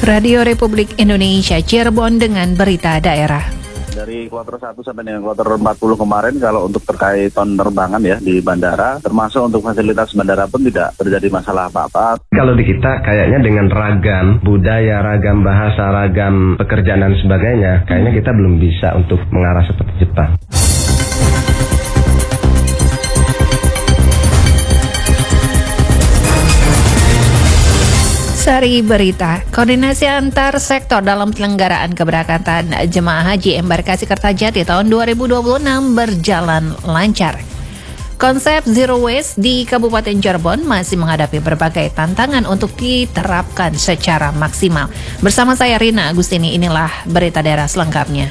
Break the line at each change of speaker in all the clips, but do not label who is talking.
Radio Republik Indonesia Cirebon dengan berita daerah.
Dari kloter 1 sampai dengan kloter 40 kemarin, kalau untuk terkait penerbangan ya di bandara, termasuk untuk fasilitas bandara pun tidak terjadi masalah apa-apa.
Kalau di kita kayaknya dengan ragam budaya, ragam bahasa, ragam pekerjaan dan sebagainya, kayaknya kita belum bisa untuk mengarah seperti Jepang.
Sari berita, koordinasi antar sektor dalam penyelenggaraan keberangkatan jemaah haji embarkasi Kertajati tahun 2026 berjalan lancar. Konsep Zero Waste di Kabupaten Cirebon masih menghadapi berbagai tantangan untuk diterapkan secara maksimal. Bersama saya Rina Agustini, inilah berita daerah selengkapnya.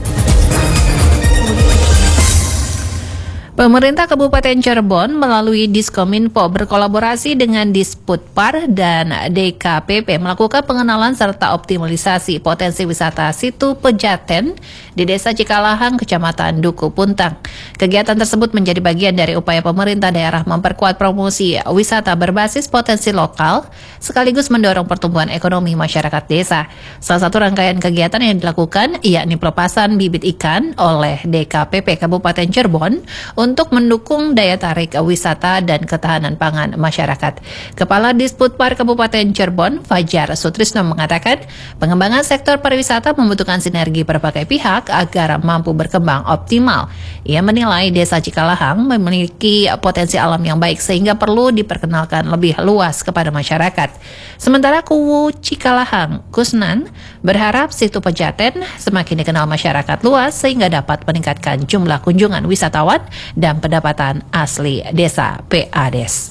Pemerintah Kabupaten Cirebon melalui Diskominfo berkolaborasi dengan Disputpar dan DKPP melakukan pengenalan serta optimalisasi potensi wisata situ Pejaten di Desa Cikalahang, Kecamatan Duku Puntang. Kegiatan tersebut menjadi bagian dari upaya pemerintah daerah memperkuat promosi wisata berbasis potensi lokal sekaligus mendorong pertumbuhan ekonomi masyarakat desa. Salah satu rangkaian kegiatan yang dilakukan yakni pelepasan bibit ikan oleh DKPP Kabupaten Cirebon untuk mendukung daya tarik wisata dan ketahanan pangan masyarakat. Kepala Disputpar Kabupaten Cirebon, Fajar Sutrisno mengatakan, pengembangan sektor pariwisata membutuhkan sinergi berbagai pihak agar mampu berkembang optimal. Ia menilai Desa Cikalahang memiliki potensi alam yang baik sehingga perlu diperkenalkan lebih luas kepada masyarakat. Sementara Kuwu Cikalahang, Kusnan, berharap situ Pejaten semakin dikenal masyarakat luas sehingga dapat meningkatkan jumlah kunjungan wisatawan dan pendapatan asli desa PADES.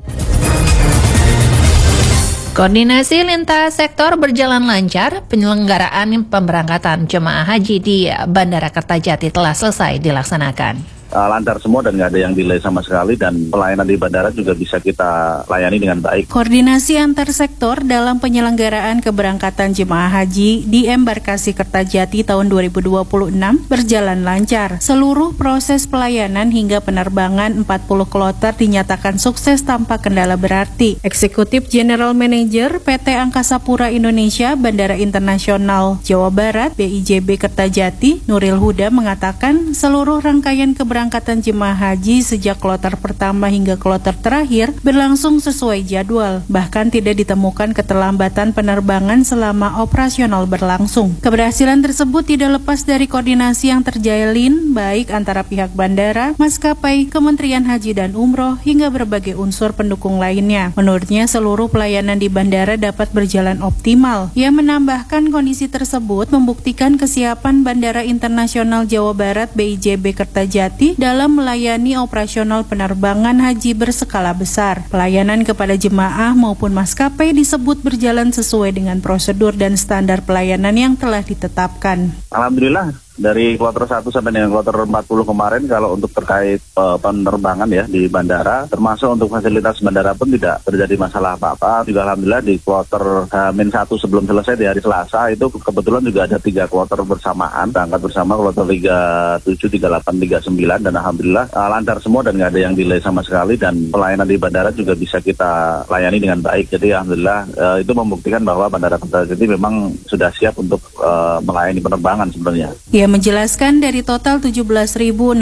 Koordinasi lintas sektor berjalan lancar, penyelenggaraan pemberangkatan jemaah haji di Bandara Kertajati telah selesai dilaksanakan.
Lancar semua dan nggak ada yang delay sama sekali, dan pelayanan di bandara juga bisa kita layani dengan baik.
Koordinasi antar sektor dalam penyelenggaraan keberangkatan jemaah haji di embarkasi Kertajati tahun 2026 berjalan lancar. Seluruh proses pelayanan hingga penerbangan 40 kloter dinyatakan sukses tanpa kendala berarti. Eksekutif General Manager PT Angkasa Pura Indonesia Bandara Internasional Jawa Barat BIJB Kertajati, Nuril Huda mengatakan seluruh rangkaian keberangkatan jemaah haji sejak kloter pertama hingga kloter terakhir berlangsung sesuai jadwal. Bahkan tidak ditemukan keterlambatan penerbangan selama operasional berlangsung. Keberhasilan tersebut tidak lepas dari koordinasi yang terjalin baik antara pihak bandara, maskapai, Kementerian Haji dan Umroh hingga berbagai unsur pendukung lainnya. Menurutnya seluruh pelayanan di bandara dapat berjalan optimal. Ia menambahkan kondisi tersebut membuktikan kesiapan Bandara Internasional Jawa Barat BIJB Kertajati dalam melayani operasional penerbangan haji berskala besar. Pelayanan kepada jemaah maupun maskapai disebut berjalan sesuai dengan prosedur dan standar pelayanan yang telah ditetapkan.
Alhamdulillah, dari kloter 1 sampai dengan kloter 40 kemarin, kalau untuk terkait penerbangan ya di bandara, termasuk untuk fasilitas bandara pun tidak terjadi masalah apa-apa. Juga alhamdulillah di kloter H-1 sebelum selesai di hari Selasa itu kebetulan juga ada 3 kloter bersamaan, berangkat bersama kloter 37, 38, 39, dan alhamdulillah lancar semua dan nggak ada yang delay sama sekali, dan pelayanan di bandara juga bisa kita layani dengan baik. Jadi alhamdulillah itu membuktikan bahwa Bandara Kertajati memang sudah siap untuk melayani penerbangan sebenarnya.
Ia menjelaskan dari total 17.620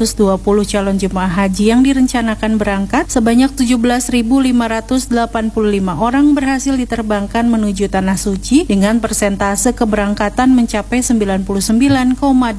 calon jemaah haji yang direncanakan berangkat, sebanyak 17.585 orang berhasil diterbangkan menuju Tanah Suci dengan persentase keberangkatan mencapai 99,8%.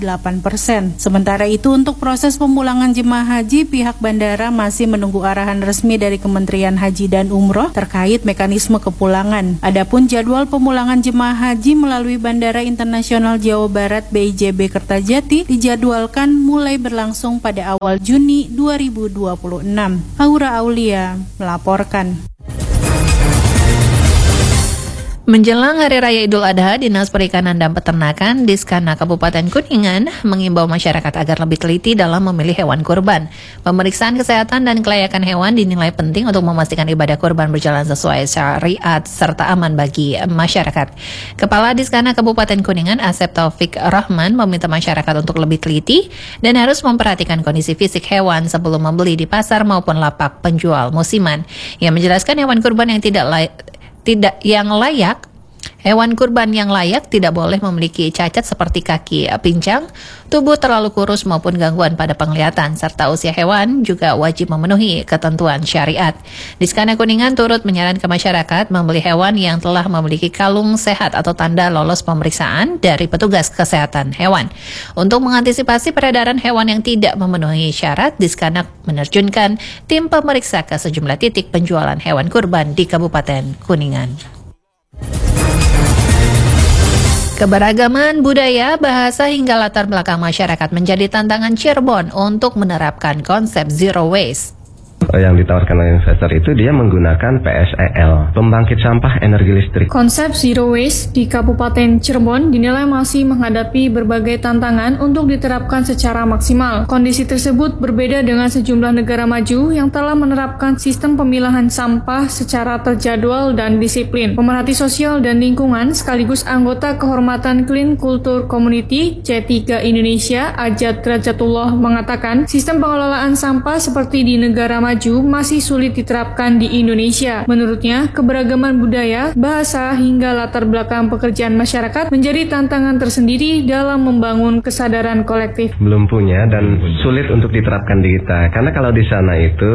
Sementara itu untuk proses pemulangan jemaah haji, pihak bandara masih menunggu arahan resmi dari Kementerian Haji dan Umroh terkait mekanisme kepulangan. Adapun jadwal pemulangan jemaah haji melalui Bandara Internasional Jawa Barat BIJB Kertajati dijadwalkan mulai berlangsung pada awal Juni 2026. Aura Aulia melaporkan.
Menjelang Hari Raya Idul Adha, Dinas Perikanan dan Peternakan Diskana Kabupaten Kuningan mengimbau masyarakat agar lebih teliti dalam memilih hewan kurban. Pemeriksaan kesehatan dan kelayakan hewan dinilai penting untuk memastikan ibadah kurban berjalan sesuai syariat serta aman bagi masyarakat. Kepala Diskana Kabupaten Kuningan Asep Taufik Rahman meminta masyarakat untuk lebih teliti dan harus memperhatikan kondisi fisik hewan sebelum membeli di pasar maupun lapak penjual musiman. Ia menjelaskan hewan kurban yang tidak layak Hewan kurban yang layak tidak boleh memiliki cacat seperti kaki pincang, tubuh terlalu kurus maupun gangguan pada penglihatan, serta usia hewan juga wajib memenuhi ketentuan syariat. Diskana Kuningan turut menyarankan masyarakat membeli hewan yang telah memiliki kalung sehat atau tanda lolos pemeriksaan dari petugas kesehatan hewan. Untuk mengantisipasi peredaran hewan yang tidak memenuhi syarat, Diskana menerjunkan tim pemeriksa ke sejumlah titik penjualan hewan kurban di Kabupaten Kuningan. Keberagaman budaya, bahasa hingga latar belakang masyarakat menjadi tantangan Cirebon untuk menerapkan konsep zero waste.
Yang ditawarkan oleh investor itu dia menggunakan PSEL, pembangkit sampah energi listrik.
Konsep zero waste di Kabupaten Cirebon dinilai masih menghadapi berbagai tantangan untuk diterapkan secara maksimal. Kondisi tersebut berbeda dengan sejumlah negara maju yang telah menerapkan sistem pemilahan sampah secara terjadwal dan disiplin. Pemerhati sosial dan lingkungan sekaligus anggota kehormatan Clean Culture Community C3 Indonesia, Ajat Rajatullah mengatakan sistem pengelolaan sampah seperti di negara maju masih sulit diterapkan di Indonesia. Menurutnya, keberagaman budaya, bahasa, hingga latar belakang pekerjaan masyarakat menjadi tantangan tersendiri dalam membangun kesadaran kolektif.
Belum punya dan sulit untuk diterapkan di kita. Karena kalau di sana itu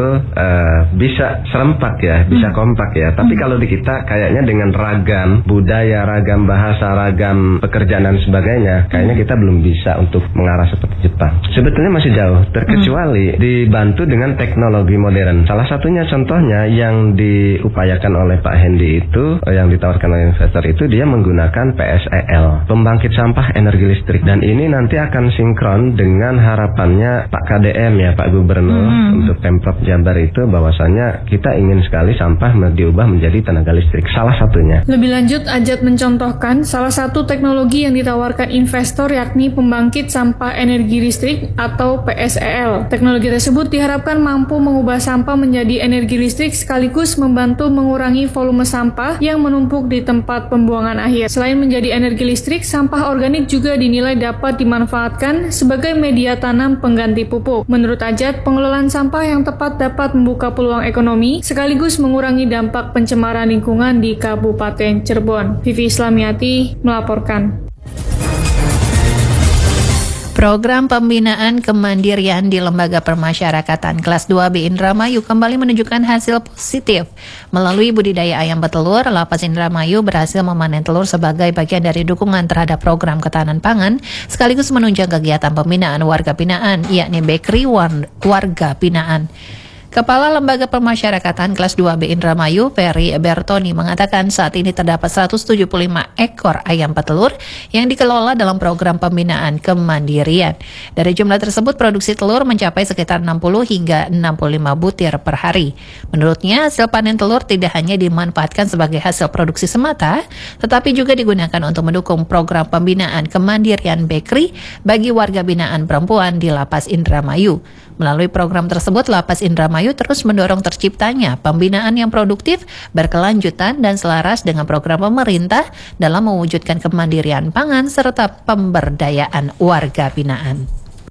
bisa serempak ya, bisa kompak ya. Tapi kalau di kita kayaknya dengan ragam budaya, ragam bahasa, ragam pekerjaan dan sebagainya, kayaknya kita belum bisa untuk mengarah seperti Jepang. Sebetulnya masih jauh, terkecuali dibantu dengan teknologi modern. Salah satunya contohnya yang diupayakan oleh Pak Hendi itu, yang ditawarkan oleh investor itu, dia menggunakan PSEL, pembangkit sampah energi listrik. Dan ini nanti akan sinkron dengan harapannya Pak KDM ya, Pak Gubernur untuk Pemprov Jabar itu, bahwasannya kita ingin sekali sampah diubah menjadi tenaga listrik. Salah satunya.
Lebih lanjut, Ajat mencontohkan salah satu teknologi yang ditawarkan investor yakni pembangkit sampah energi listrik atau PSEL. Teknologi tersebut diharapkan mampu mengubah sampah menjadi energi listrik sekaligus membantu mengurangi volume sampah yang menumpuk di tempat pembuangan akhir. Selain menjadi energi listrik, sampah organik juga dinilai dapat dimanfaatkan sebagai media tanam pengganti pupuk. Menurut Ajat, pengelolaan sampah yang tepat dapat membuka peluang ekonomi sekaligus mengurangi dampak pencemaran lingkungan di Kabupaten Cirebon. Vivi Islamiati melaporkan.
Program pembinaan kemandirian di Lembaga Permasyarakatan kelas 2B Indramayu kembali menunjukkan hasil positif. Melalui budidaya ayam petelur, Lapas Indramayu berhasil memanen telur sebagai bagian dari dukungan terhadap program ketahanan pangan, sekaligus menunjang kegiatan pembinaan warga binaan, yakni bakery warga binaan. Kepala Lembaga Permasyarakatan kelas 2B Indramayu, Ferry Bertoni, mengatakan saat ini terdapat 175 ekor ayam petelur yang dikelola dalam program pembinaan kemandirian. Dari jumlah tersebut, produksi telur mencapai sekitar 60 hingga 65 butir per hari. Menurutnya, hasil panen telur tidak hanya dimanfaatkan sebagai hasil produksi semata, tetapi juga digunakan untuk mendukung program pembinaan kemandirian bakery bagi warga binaan perempuan di Lapas Indramayu. Melalui program tersebut, Lapas Indramayu terus mendorong terciptanya pembinaan yang produktif, berkelanjutan, dan selaras dengan program pemerintah dalam mewujudkan kemandirian pangan serta pemberdayaan warga binaan.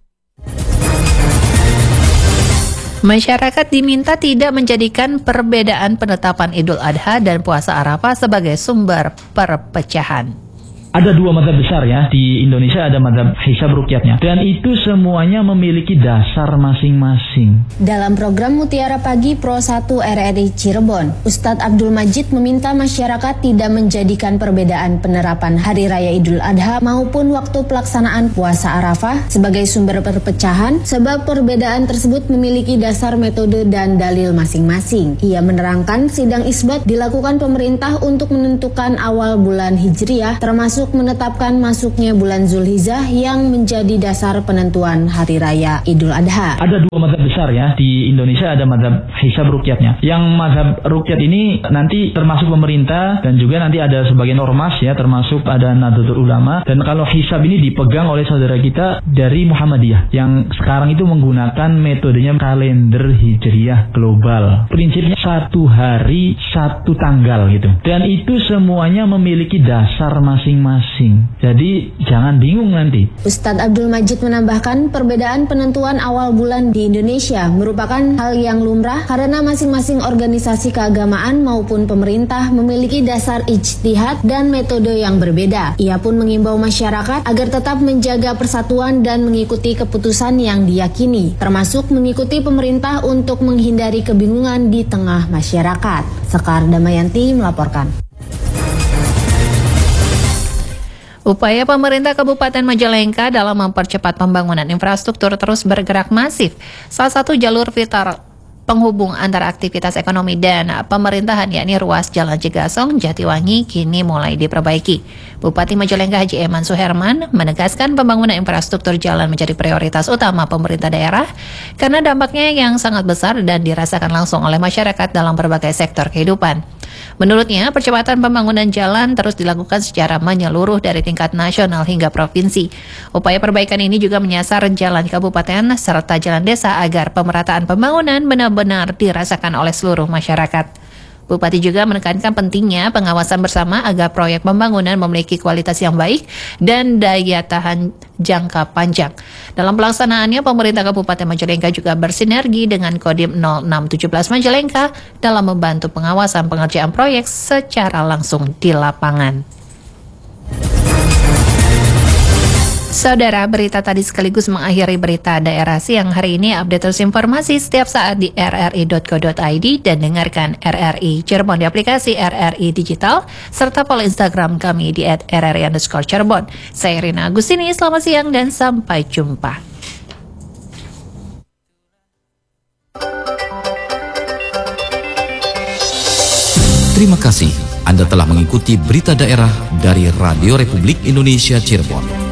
Masyarakat diminta tidak menjadikan perbedaan penetapan Idul Adha dan puasa Arafah sebagai sumber perpecahan.
Ada dua mazhab besar ya di Indonesia, ada mazhab hisab ruqyatnya, dan itu semuanya memiliki dasar masing-masing.
Dalam program Mutiara Pagi Pro 1 RRI Cirebon, Ustadz Abdul Majid meminta masyarakat tidak menjadikan perbedaan penerapan Hari Raya Idul Adha maupun waktu pelaksanaan puasa Arafah sebagai sumber perpecahan, sebab perbedaan tersebut memiliki dasar metode dan dalil masing-masing. Ia menerangkan sidang isbat dilakukan pemerintah untuk menentukan awal bulan Hijriah, termasuk menetapkan masuknya bulan Zulhijjah yang menjadi dasar penentuan Hari Raya Idul Adha.
Ada dua mazhab besar ya di Indonesia, ada mazhab hisab ruqyatnya. Yang mazhab ruqyat ini nanti termasuk pemerintah dan juga nanti ada sebagian ormas ya, termasuk ada Nahdlatul Ulama. Dan kalau hisab ini dipegang oleh saudara kita dari Muhammadiyah yang sekarang itu menggunakan metodenya kalender Hijriah global. Prinsipnya satu hari satu tanggal gitu. Dan itu semuanya memiliki dasar masing-masing masing-masing. Jadi jangan bingung nanti.
Ustadz Abdul Majid menambahkan perbedaan penentuan awal bulan di Indonesia merupakan hal yang lumrah karena masing-masing organisasi keagamaan maupun pemerintah memiliki dasar ijtihad dan metode yang berbeda. Ia pun mengimbau masyarakat agar tetap menjaga persatuan dan mengikuti keputusan yang diyakini, termasuk mengikuti pemerintah untuk menghindari kebingungan di tengah masyarakat. Sekar Damayanti melaporkan.
Upaya pemerintah Kabupaten Majalengka dalam mempercepat pembangunan infrastruktur terus bergerak masif. Salah satu jalur vital penghubung antara aktivitas ekonomi dan pemerintahan, yakni ruas Jalan Cigasong, Jatiwangi, kini mulai diperbaiki. Bupati Majalengka Haji Eman Suherman menegaskan pembangunan infrastruktur jalan menjadi prioritas utama pemerintah daerah karena dampaknya yang sangat besar dan dirasakan langsung oleh masyarakat dalam berbagai sektor kehidupan. Menurutnya, percepatan pembangunan jalan terus dilakukan secara menyeluruh dari tingkat nasional hingga provinsi. Upaya perbaikan ini juga menyasar jalan kabupaten serta jalan desa agar pemerataan pembangunan benar-benar dirasakan oleh seluruh masyarakat. Bupati juga menekankan pentingnya pengawasan bersama agar proyek pembangunan memiliki kualitas yang baik dan daya tahan jangka panjang. Dalam pelaksanaannya, pemerintah Kabupaten Majalengka juga bersinergi dengan Kodim 0617 Majalengka dalam membantu pengawasan pengerjaan proyek secara langsung di lapangan. Saudara, berita tadi sekaligus mengakhiri berita daerah siang hari ini. Update terus informasi setiap saat di rri.co.id dan dengarkan RRI Cirebon di aplikasi RRI Digital serta follow Instagram kami di @rri_Cirebon. Saya Rina Agustini, selamat siang dan sampai jumpa.
Terima kasih Anda telah mengikuti berita daerah dari Radio Republik Indonesia Cirebon.